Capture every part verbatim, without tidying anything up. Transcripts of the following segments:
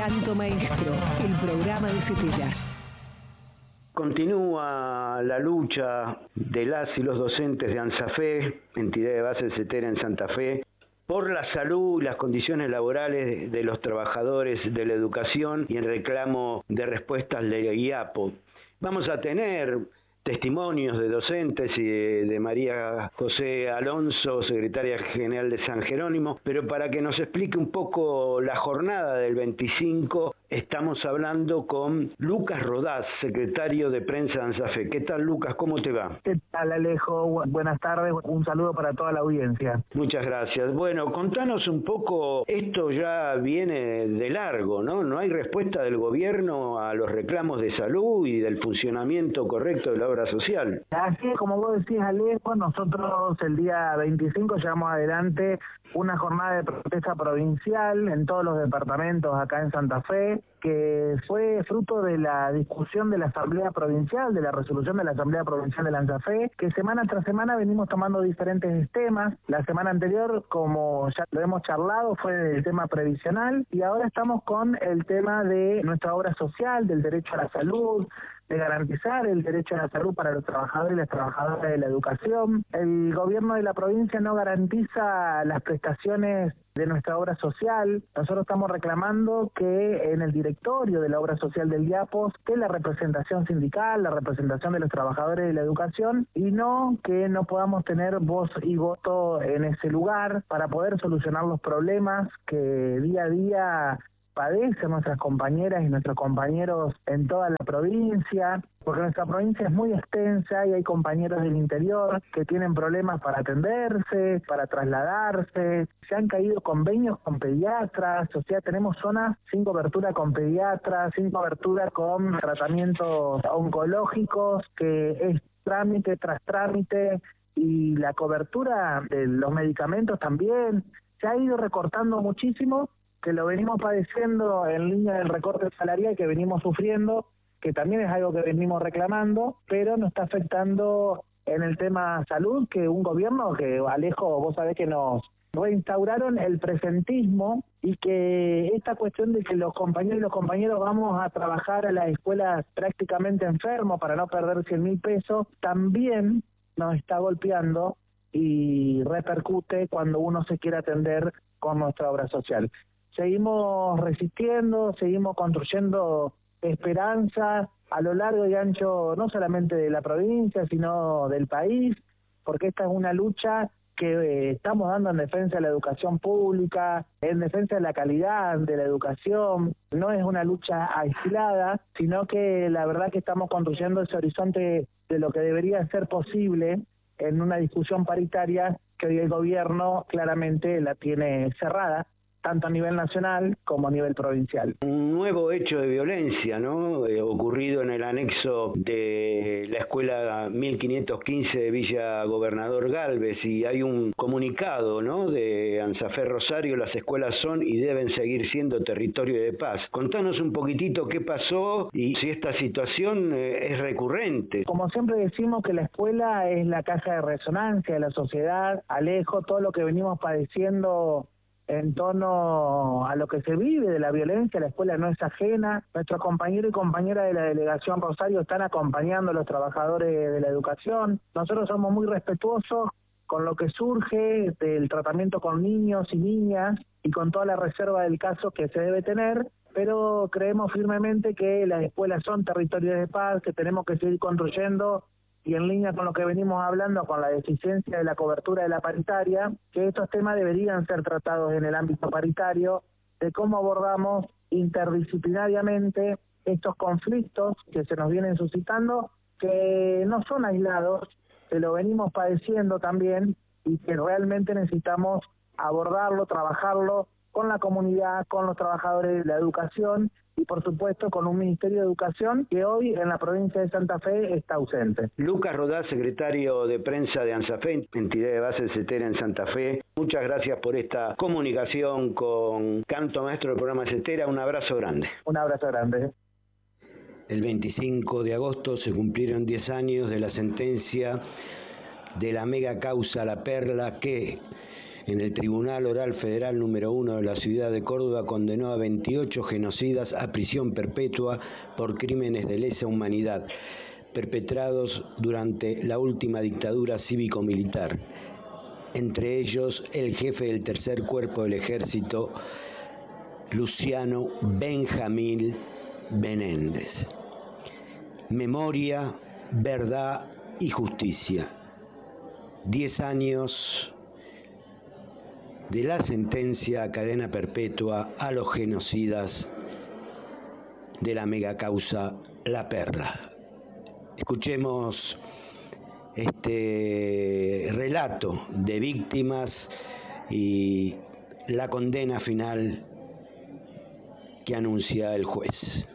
Canto Maestro, el programa de Cetera. Continúa la lucha de las y los docentes de ANSAFE, entidad de base de Cetera en Santa Fe, por la salud y las condiciones laborales de los trabajadores de la educación y en reclamo de respuestas de IAPO. Vamos a tener testimonios de docentes y de, de María José Alonso, secretaria general de San Jerónimo, pero para que nos explique un poco la jornada del veinticinco, estamos hablando con Lucas Rodaz, secretario de prensa de ANSAFE. ¿Qué tal, Lucas? ¿Cómo te va? ¿Qué tal, Alejo? Buenas tardes, un saludo para toda la audiencia. Muchas gracias. Bueno, contanos un poco, esto ya viene de largo, ¿no? No hay respuesta del gobierno a los reclamos de salud y del funcionamiento correcto de la obra social. Así es, como vos decís, Alejo, nosotros el día veinticinco llevamos adelante una jornada de protesta provincial en todos los departamentos acá en Santa Fe, que fue fruto de la discusión de la Asamblea Provincial, de la resolución de la Asamblea Provincial de la ANSAFE, que semana tras semana venimos tomando diferentes temas. La semana anterior, como ya lo hemos charlado, fue el tema previsional, y ahora estamos con el tema de nuestra obra social, del derecho a la salud, de garantizar el derecho a la salud para los trabajadores y las trabajadoras de la educación. El gobierno de la provincia no garantiza las prestaciones de nuestra obra social. Nosotros estamos reclamando que en el directorio de la obra social del IAPOS esté la representación sindical, la representación de los trabajadores de la educación, y no que no podamos tener voz y voto en ese lugar para poder solucionar los problemas que día a día padecen nuestras compañeras y nuestros compañeros en toda la provincia, porque nuestra provincia es muy extensa y hay compañeros del interior que tienen problemas para atenderse, para trasladarse. Se han caído convenios con pediatras, o sea, tenemos zonas sin cobertura con pediatras, sin cobertura con tratamientos oncológicos, que es trámite tras trámite, y la cobertura de los medicamentos también se ha ido recortando muchísimo, que lo venimos padeciendo en línea del recorte salarial que venimos sufriendo, que también es algo que venimos reclamando, pero nos está afectando en el tema salud, que un gobierno que, Alejo, vos sabés que nos reinstauraron el presentismo, y que esta cuestión de que los compañeros y los compañeros vamos a trabajar a las escuelas prácticamente enfermos para no perder cien mil pesos, también nos está golpeando y repercute cuando uno se quiere atender con nuestra obra social. Seguimos resistiendo, seguimos construyendo esperanza a lo largo y ancho, no solamente de la provincia, sino del país, porque esta es una lucha que eh, estamos dando en defensa de la educación pública, en defensa de la calidad de la educación. No es una lucha aislada, sino que la verdad que estamos construyendo ese horizonte de lo que debería ser posible en una discusión paritaria que hoy el gobierno claramente la tiene cerrada, tanto a nivel nacional como a nivel provincial. Un nuevo hecho de violencia, ¿no? Eh, ocurrido en el anexo de la escuela mil quinientos quince de Villa Gobernador Galvez, y hay un comunicado, ¿no?, de ANSAFE Rosario: las escuelas son y deben seguir siendo territorio de paz. Contanos un poquitito qué pasó y si esta situación eh, es recurrente. Como siempre decimos, que la escuela es la caja de resonancia de la sociedad. Alejo, todo lo que venimos padeciendo en torno a lo que se vive de la violencia, la escuela no es ajena. Nuestros compañeros y compañeras de la Delegación Rosario están acompañando a los trabajadores de la educación. Nosotros somos muy respetuosos con lo que surge del tratamiento con niños y niñas y con toda la reserva del caso que se debe tener, pero creemos firmemente que las escuelas son territorios de paz, que tenemos que seguir construyendo, y en línea con lo que venimos hablando, con la deficiencia de la cobertura de la paritaria, que estos temas deberían ser tratados en el ámbito paritario, de cómo abordamos interdisciplinariamente estos conflictos que se nos vienen suscitando, que no son aislados, que lo venimos padeciendo también, y que realmente necesitamos abordarlo, trabajarlo con la comunidad, con los trabajadores de la educación, y por supuesto con un Ministerio de Educación que hoy en la provincia de Santa Fe está ausente. Lucas Rodaz, secretario de prensa de ANSAFE, entidad de base de Cetera en Santa Fe. Muchas gracias por esta comunicación con Canto Maestro del programa Cetera. Un abrazo grande. Un abrazo grande. El veinticinco de agosto se cumplieron diez años de la sentencia de la mega causa La Perla, que en el Tribunal Oral Federal número uno de la ciudad de Córdoba condenó a veintiocho genocidas a prisión perpetua por crímenes de lesa humanidad perpetrados durante la última dictadura cívico-militar, entre ellos el jefe del tercer cuerpo del ejército, Luciano Benjamín Menéndez. Memoria, verdad y justicia. Diez años de la sentencia a cadena perpetua a los genocidas de la megacausa La Perla. Escuchemos este relato de víctimas y la condena final que anuncia el juez.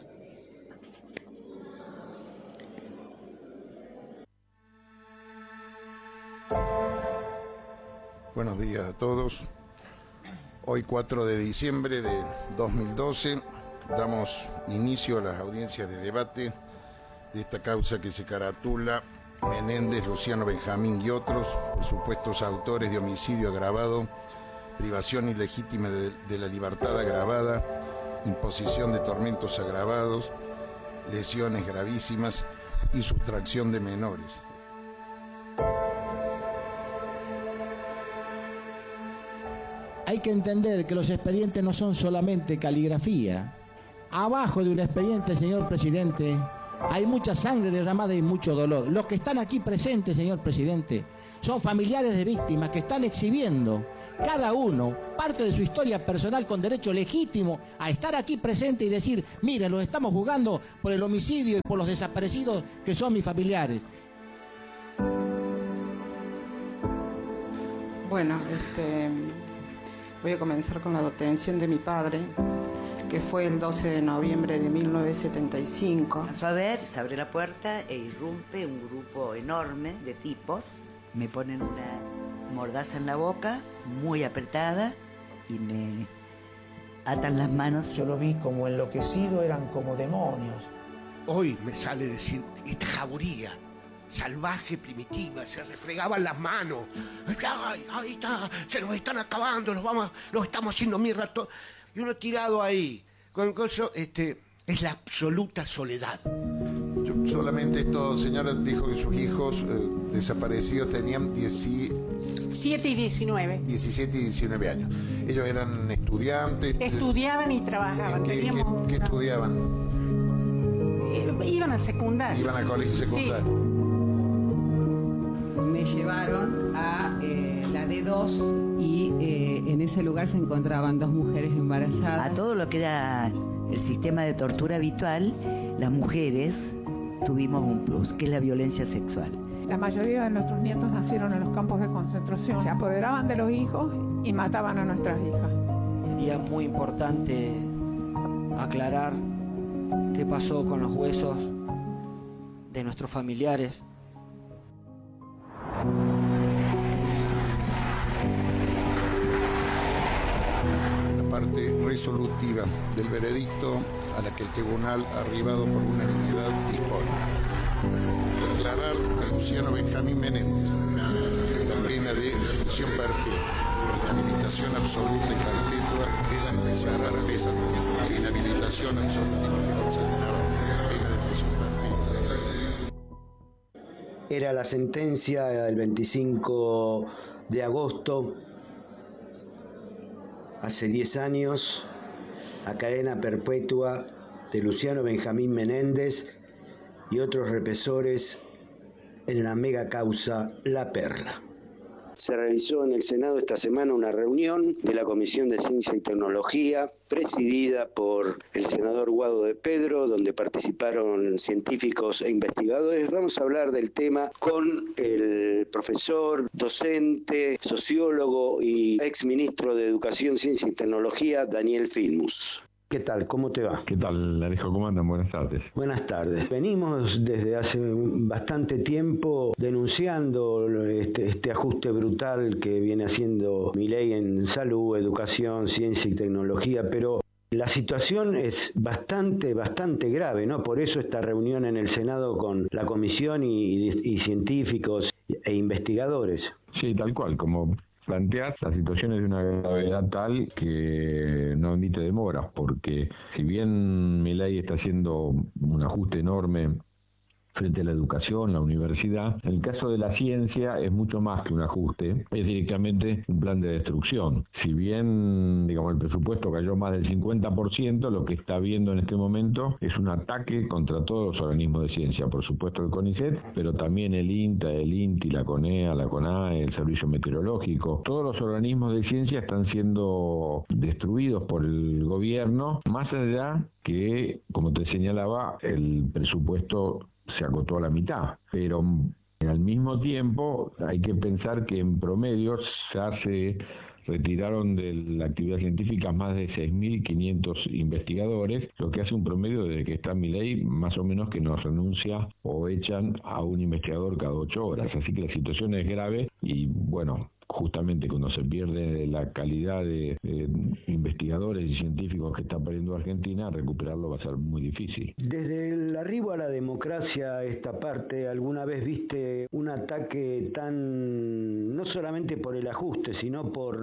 Buenos días a todos. Hoy cuatro de diciembre de dos mil doce damos inicio a las audiencias de debate de esta causa que se caratula Menéndez, Luciano Benjamín y otros por supuestos autores de homicidio agravado, privación ilegítima de, de la libertad agravada, imposición de tormentos agravados, lesiones gravísimas y sustracción de menores. Hay que entender que los expedientes no son solamente caligrafía. Abajo de un expediente, señor presidente, hay mucha sangre derramada y mucho dolor. Los que están aquí presentes, señor presidente, son familiares de víctimas que están exhibiendo cada uno parte de su historia personal con derecho legítimo a estar aquí presente y decir, mire, los estamos juzgando por el homicidio y por los desaparecidos que son mis familiares. Bueno, este, voy a comenzar con la detención de mi padre, que fue el doce de noviembre de mil novecientos setenta y cinco. A ver, se abre la puerta e irrumpe un grupo enorme de tipos. Me ponen una mordaza en la boca, muy apretada, y me atan las manos. Yo lo vi como enloquecido, eran como demonios. Hoy me sale decir esta jauría salvaje, primitiva, se refregaban las manos. ¡Ay, ahí está! Se nos están acabando, los, vamos, los estamos haciendo mierda. To-. Y uno tirado ahí, con eso, este, es la absoluta soledad. Yo, solamente esto, señora, dijo que sus hijos eh, desaparecidos tenían diecisiete y diecinueve. diecisiete y diecinueve años. Ellos eran estudiantes. Estudiaban y trabajaban. ¿Qué, qué, qué estudiaban? Eh, iban al secundario. Iban al colegio secundario. Sí. Me llevaron a eh, la D dos y eh, en ese lugar se encontraban dos mujeres embarazadas. A todo lo que era el sistema de tortura habitual, las mujeres tuvimos un plus, que es la violencia sexual. La mayoría de nuestros nietos nacieron en los campos de concentración. Se apoderaban de los hijos y mataban a nuestras hijas. Sería muy importante aclarar qué pasó con los huesos de nuestros familiares. La parte resolutiva del veredicto a la que el tribunal, arribado por unanimidad, dispone. Declarar a Luciano Benjamín Menéndez la pena de prisión perpetua, inhabilitación absoluta y perpetua, declarar esa inhabilitación absoluta y Era la sentencia del veinticinco de agosto, hace diez años, a cadena perpetua de Luciano Benjamín Menéndez y otros represores en la mega causa La Perla. Se realizó en el Senado esta semana una reunión de la Comisión de Ciencia y Tecnología, presidida por el senador Guado de Pedro, donde participaron científicos e investigadores. Vamos a hablar del tema con el profesor, docente, sociólogo y exministro de Educación, Ciencia y Tecnología, Daniel Filmus. ¿Qué tal? ¿Cómo te va? ¿Qué tal, Alejo? ¿Cómo andan? Buenas tardes. Buenas tardes. Venimos desde hace bastante tiempo denunciando este, este ajuste brutal que viene haciendo Milei en salud, educación, ciencia y tecnología, pero la situación es bastante, bastante grave, ¿no? Por eso esta reunión en el Senado con la comisión y, y, y científicos e investigadores. Sí, tal cual, como planteás, la situación es de una gravedad tal que no admite demoras, porque si bien Milei está haciendo un ajuste enorme frente a la educación, la universidad, en el caso de la ciencia es mucho más que un ajuste, es directamente un plan de destrucción. Si bien, digamos, el presupuesto cayó más del cincuenta por ciento, lo que está habiendo en este momento es un ataque contra todos los organismos de ciencia, por supuesto el CONICET, pero también el INTA, el INTI, la CONEA, la CONAE, el Servicio Meteorológico. Todos los organismos de ciencia están siendo destruidos por el gobierno, más allá que, como te señalaba, el presupuesto se acotó a la mitad, pero al mismo tiempo hay que pensar que en promedio ya se retiraron de la actividad científica más de seis mil quinientos investigadores, lo que hace un promedio desde que está Milei más o menos que nos renuncia o echan a un investigador cada ocho horas, así que la situación es grave y bueno, justamente cuando se pierde la calidad de, de investigadores y científicos que está perdiendo Argentina, recuperarlo va a ser muy difícil. Desde el arribo a la democracia, esta parte, ¿alguna vez viste un ataque tan, no solamente por el ajuste, sino por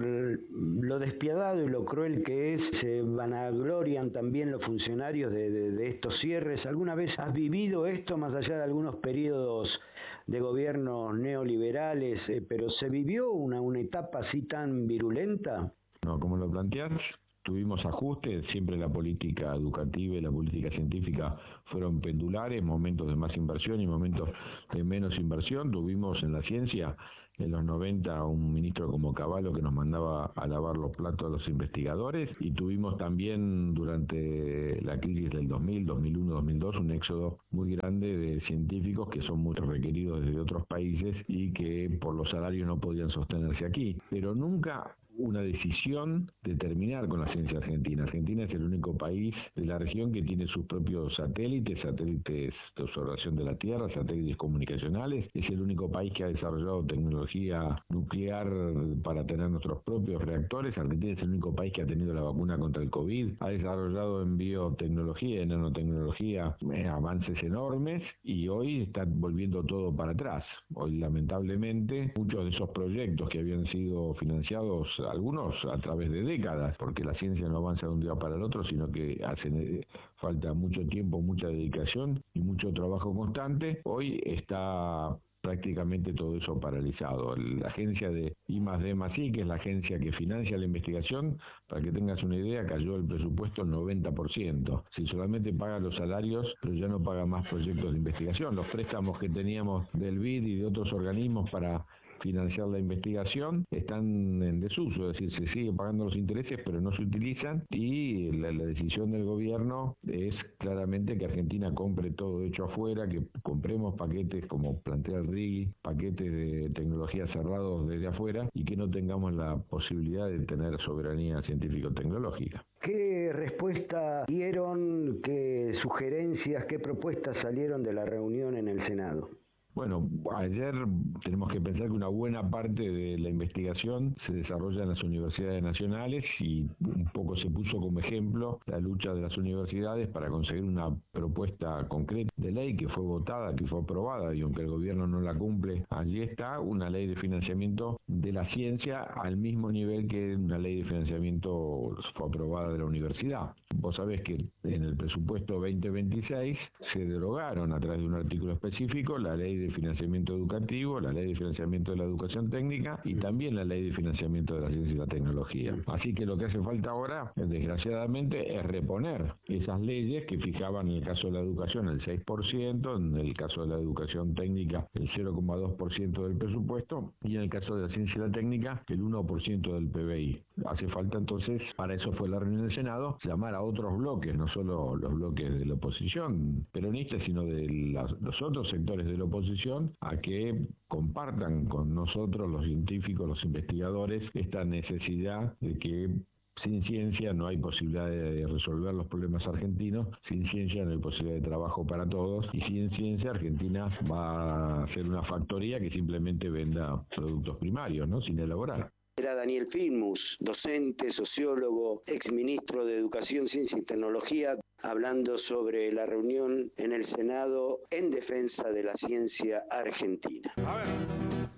lo despiadado y lo cruel que es? Se vanaglorian también los funcionarios de, de, de estos cierres. ¿Alguna vez has vivido esto más allá de algunos periodos de gobiernos neoliberales, eh, pero se vivió una, una etapa así tan virulenta? No, como lo planteás, tuvimos ajustes, siempre la política educativa y la política científica fueron pendulares, momentos de más inversión y momentos de menos inversión. Tuvimos en la ciencia en los noventa un ministro como Cavallo que nos mandaba a lavar los platos a los investigadores, y tuvimos también durante la crisis del dos mil, dos mil uno, dos mil dos un éxodo muy grande de científicos que son muy requeridos desde otros países y que por los salarios no podían sostenerse aquí, pero nunca una decisión de terminar con la ciencia argentina. Argentina es el único país de la región que tiene sus propios satélites, satélites de observación de la Tierra, satélites comunicacionales. Es el único país que ha desarrollado tecnología nuclear para tener nuestros propios reactores. Argentina es el único país que ha tenido la vacuna contra el COVID. Ha desarrollado en biotecnología, en nanotecnología, eh, avances enormes, y hoy está volviendo todo para atrás. Hoy, lamentablemente, muchos de esos proyectos que habían sido financiados, algunos a través de décadas, porque la ciencia no avanza de un día para el otro, sino que hace falta mucho tiempo, mucha dedicación y mucho trabajo constante. Hoy está prácticamente todo eso paralizado. La agencia de I más D más I, que es la agencia que financia la investigación, para que tengas una idea, cayó el presupuesto el noventa por ciento. Si solamente paga los salarios, pero ya no paga más proyectos de investigación. Los préstamos que teníamos del B I D y de otros organismos para financiar la investigación están en desuso, es decir, se sigue pagando los intereses pero no se utilizan, y la, la decisión del gobierno es claramente que Argentina compre todo hecho afuera, que compremos paquetes como plantea el R I G I, paquetes de tecnología cerrados desde afuera, y que no tengamos la posibilidad de tener soberanía científico-tecnológica. ¿Qué respuesta dieron, qué sugerencias, qué propuestas salieron de la reunión en el Senado? Bueno, ayer tenemos que pensar que una buena parte de la investigación se desarrolla en las universidades nacionales, y un poco se puso como ejemplo la lucha de las universidades para conseguir una propuesta concreta de ley que fue votada, que fue aprobada, y aunque el gobierno no la cumple, allí está una ley de financiamiento de la ciencia al mismo nivel que una ley de financiamiento fue aprobada de la universidad. Vos sabés que en el presupuesto veinte veintiséis se derogaron a través de un artículo específico la ley de financiamiento educativo, la ley de financiamiento de la educación técnica y también la ley de financiamiento de la ciencia y la tecnología. Así que lo que hace falta ahora, desgraciadamente, es reponer esas leyes que fijaban en el caso de la educación el seis por ciento, en el caso de la educación técnica el cero coma dos por ciento del presupuesto, y en el caso de la ciencia y la técnica el uno por ciento del P B I. Hace falta entonces, para eso fue la reunión del Senado, llamar a otros bloques, no solo los bloques de la oposición peronista, sino de las, los otros sectores de la oposición, a que compartan con nosotros, los científicos, los investigadores, esta necesidad de que sin ciencia no hay posibilidad de resolver los problemas argentinos, sin ciencia no hay posibilidad de trabajo para todos, y sin ciencia Argentina va a ser una factoría que simplemente venda productos primarios, ¿no?, sin elaborar. Era Daniel Filmus, docente, sociólogo, exministro de Educación, Ciencia y Tecnología, hablando sobre la reunión en el Senado en defensa de la ciencia argentina. A ver.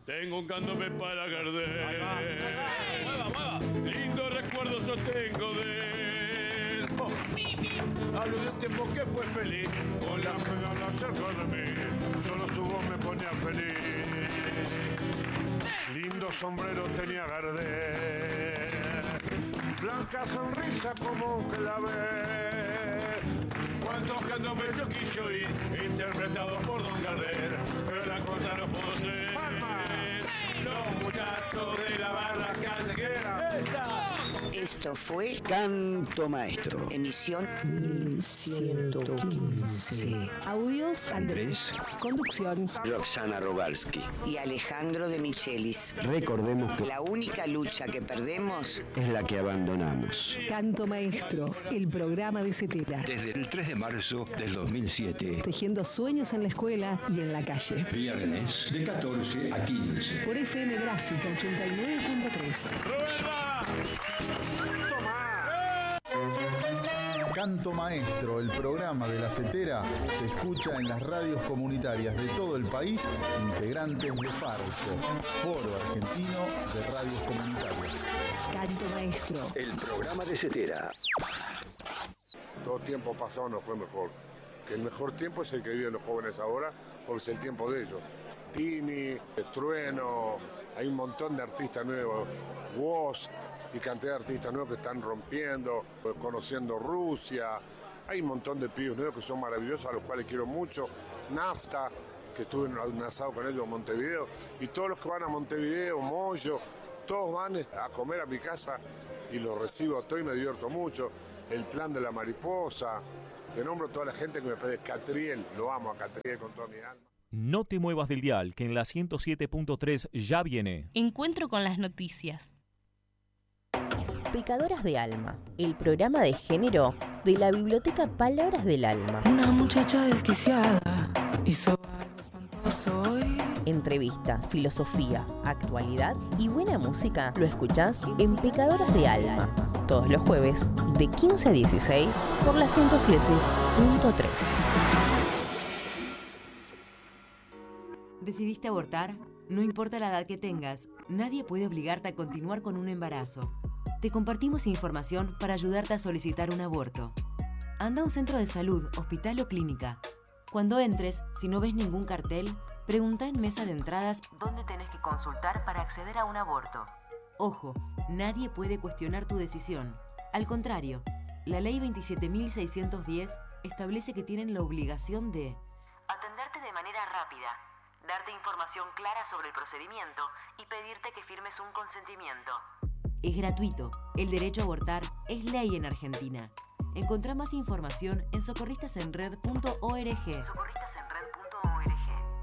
Tengo un candombe para Gardel. Mueva, mueva. Lindo recuerdo sostengo de él. Oh. Hablo de un tiempo que fue feliz. Con la pegada cerca de mí. Solo su voz me ponía feliz. Lindo sombrero tenía Gardel. Blanca sonrisa como un clavel. Cuántos candombes yo quise oír, interpretados por Don Gardel, pero la cosa no pudo ser. Los muchachos de la barra callejera. ¡Esa! Esto fue Canto Maestro, emisión mil ciento quince. Audios, Andrés. Conducción, Roxana Rogalski Y Alejandro de Michelis. Recordemos que La única lucha que perdemos es la que abandonamos. Canto Maestro, el programa de Cetera. Desde el tres de marzo del dos mil siete. Tejiendo sueños en la escuela y en la calle. Viernes de catorce a quince. Por F M Gráfica ochenta y nueve punto tres. Canto Maestro, el programa de la Cetera, se escucha en las radios comunitarias de todo el país, integrantes de Farco, Foro Argentino de Radios Comunitarias. Canto Maestro, el programa de Cetera. Todo tiempo pasado no fue mejor. Que el mejor tiempo es el que viven los jóvenes ahora, porque es el tiempo de ellos. Tini, Trueno, hay un montón de artistas nuevos, Woz y cantidad de artistas nuevos que están rompiendo, conociendo Rusia. Hay un montón de pibes nuevos que son maravillosos, a los cuales quiero mucho. Nafta, que estuve en un asado con ellos en Montevideo, y todos los que van a Montevideo, Moyo, todos van a comer a mi casa y los recibo a todos y me divierto mucho. El plan de la mariposa, te nombro toda la gente que me pide. Catriel, lo amo a Catriel con toda mi alma. No te muevas del dial, que en la ciento siete punto tres ya viene. Encuentro con las noticias. Pecadoras de Alma, el programa de género de la biblioteca Palabras del Alma. Una muchacha desquiciada hizo algo espantoso hoy. Entrevistas, filosofía, actualidad y buena música lo escuchás en Pecadoras de Alma, todos los jueves de quince a dieciséis por la ciento siete punto tres. ¿Decidiste abortar? No importa la edad que tengas, nadie puede obligarte a continuar con un embarazo. Te compartimos información para ayudarte a solicitar un aborto. Anda a un centro de salud, hospital o clínica. Cuando entres, si no ves ningún cartel, pregunta en mesa de entradas dónde tenés que consultar para acceder a un aborto. Ojo, nadie puede cuestionar tu decisión. Al contrario, la ley veintisiete mil seiscientos diez establece que tienen la obligación de atenderte de manera rápida, darte información clara sobre el procedimiento y pedirte que firmes un consentimiento. Es gratuito. El derecho a abortar es ley en Argentina. Encontrá más información en socorristas en red punto org. socorristas en red punto org.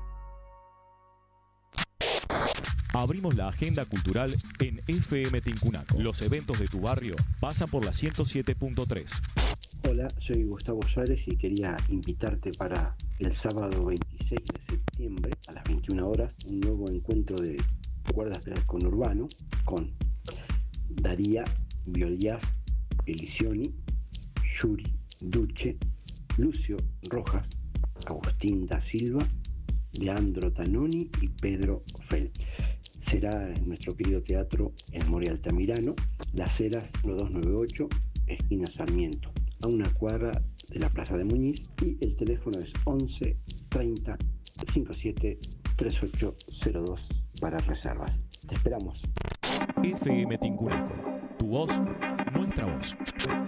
Abrimos la agenda cultural en F M Tincunaco. Los eventos de tu barrio pasan por la ciento siete punto tres. Hola, soy Gustavo Suárez y quería invitarte para el sábado veintiséis de septiembre a las veintiuna horas un nuevo encuentro de cuerdas del conurbano con Daría, Biolías, Elisioni, Yuri, Duche, Lucio Rojas, Agustín da Silva, Leandro Tanoni y Pedro Feld. Será en nuestro querido teatro en More Altamirano, Las Heras uno dos nueve ocho, esquina Sarmiento, a una cuadra de la Plaza de Muñiz, y el teléfono es once treinta cincuenta y siete treinta y ocho cero dos para reservas. Te esperamos. F M Tincunaco, tu voz, nuestra voz.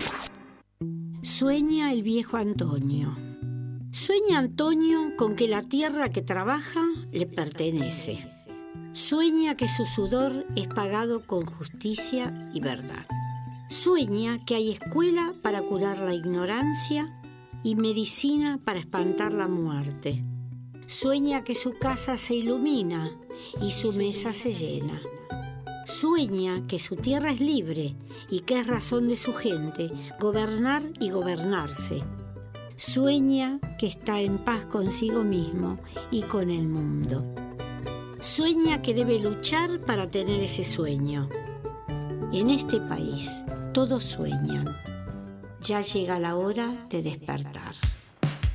Sueña el viejo Antonio. Sueña Antonio con que la tierra que trabaja le pertenece. Sueña que su sudor es pagado con justicia y verdad. Sueña que hay escuela para curar la ignorancia y medicina para espantar la muerte. Sueña que su casa se ilumina y su mesa se llena. Sueña que su tierra es libre y que es razón de su gente gobernar y gobernarse. Sueña que está en paz consigo mismo y con el mundo. Sueña que debe luchar para tener ese sueño. En este país todos sueñan. Ya llega la hora de despertar.